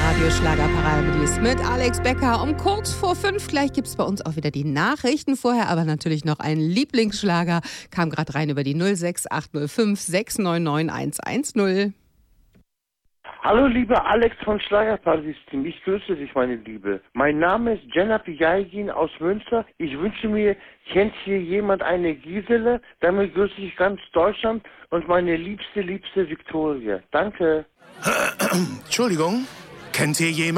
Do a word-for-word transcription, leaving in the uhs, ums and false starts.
Radio Schlagerparadies mit Alex Becker um kurz vor fünf. Gleich gibt es bei uns auch wieder die Nachrichten. Vorher aber natürlich noch ein Lieblingsschlager. Kam gerade rein über die null sechs acht null fünf sechs neun neun eins eins null. Hallo lieber Alex von Schlagerparadies Team, ich grüße dich meine Liebe. Mein Name ist Jenna Pijaigin aus Münster. Ich wünsche mir, kennt hier jemand eine Gisele? Damit grüße ich ganz Deutschland und meine liebste, liebste Viktoria. Danke. Entschuldigung, kennt hier jemand